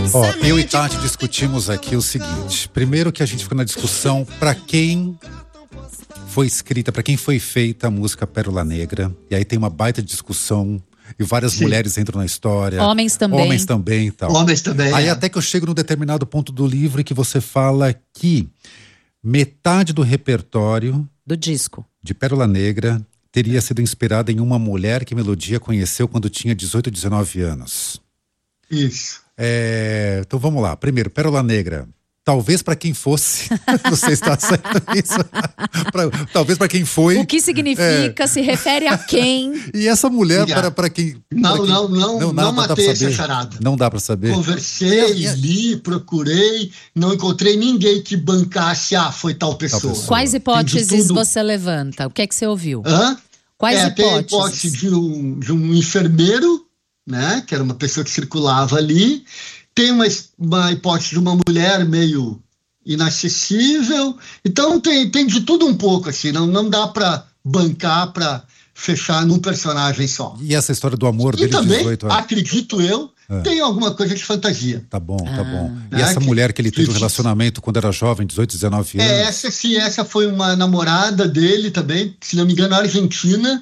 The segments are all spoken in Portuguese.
Ó, eu e Tati discutimos aqui o seguinte. Primeiro que a gente ficou na discussão pra quem foi escrita, pra quem foi feita a música Pérola Negra. E aí tem uma baita discussão e várias mulheres entram na história. Homens também. Homens também e tal. Homens também. Aí até que eu chego num determinado ponto do livro que você fala que metade do repertório do disco de Pérola Negra teria sido inspirada em uma mulher que Melodia conheceu quando tinha 18, 19 anos. Isso. Então vamos lá. Primeiro, Pérola Negra. Talvez para quem fosse, você está certo nisso? Talvez para quem foi. O que significa? Se refere a quem? E essa mulher para quem? Não matei essa charada. Não dá para saber. Conversei, li, procurei, não encontrei ninguém que bancasse, foi tal pessoa. Quais hipóteses você levanta? O que é que você ouviu? Quais hipóteses? Tem a hipótese de um enfermeiro, né, que era uma pessoa que circulava ali. Tem uma hipótese de uma mulher meio inacessível. Então tem de tudo um pouco, assim. Não dá para bancar, para fechar num personagem só. E essa história do amor dele de 18 anos? Acredito eu, tem alguma coisa de fantasia. Tá bom. E essa mulher que ele teve um relacionamento quando era jovem, 18, 19 anos? Essa foi uma namorada dele também, se não me engano, argentina,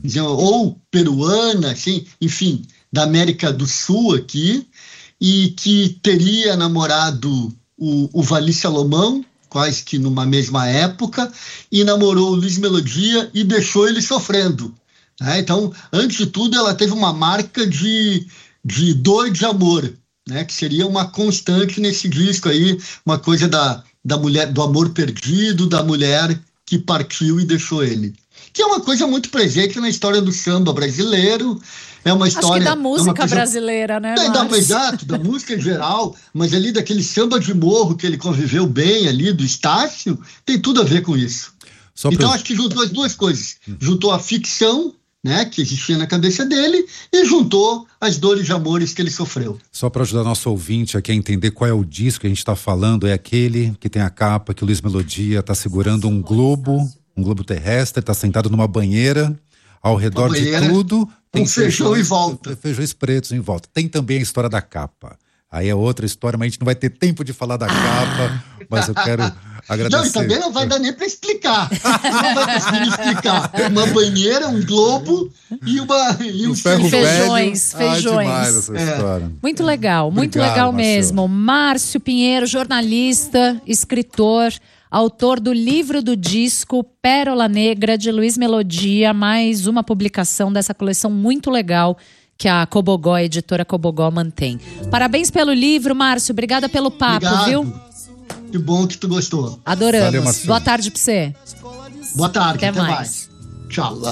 ou peruana, assim, enfim, da América do Sul aqui. E que teria namorado o Vali Salomão, quase que numa mesma época, e namorou o Luiz Melodia e deixou ele sofrendo. Né? Então, antes de tudo, ela teve uma marca de dor de amor, né? Que seria uma constante nesse disco aí, uma coisa da mulher, do amor perdido, da mulher que partiu e deixou ele. Que é uma coisa muito presente na história do samba brasileiro. É uma história. Acho que da música brasileira, né? Exato, da música em geral, mas ali daquele samba de morro que ele conviveu bem ali, do Estácio, tem tudo a ver com isso. Então acho que juntou as duas coisas. Juntou a ficção, né, que existia na cabeça dele, e juntou as dores de amores que ele sofreu. Só para ajudar nosso ouvinte aqui a entender qual é o disco que a gente está falando, é aquele que tem a capa que o Luiz Melodia está segurando um globo terrestre, está sentado numa banheira, ao redor de tudo tem feijão em volta. Feijões pretos em volta. Tem também a história da capa. Aí é outra história, mas a gente não vai ter tempo de falar da capa, mas eu quero agradecer. Não, e também não vai dar nem para explicar. Não vai conseguir explicar. Uma banheira, um globo e um feijões. Demais essa história. Muito legal, muito Obrigado, legal mesmo. Márcio Pinheiro, jornalista, escritor, autor do livro do disco Pérola Negra, de Luiz Melodia, mais uma publicação dessa coleção muito legal que a Cobogó, a editora Cobogó, mantém. Parabéns pelo livro, Márcio. Obrigada pelo papo, viu? Que bom que tu gostou. Adoramos. Valeu, Márcio. Boa tarde pra você. Boa tarde, até mais. Tchau.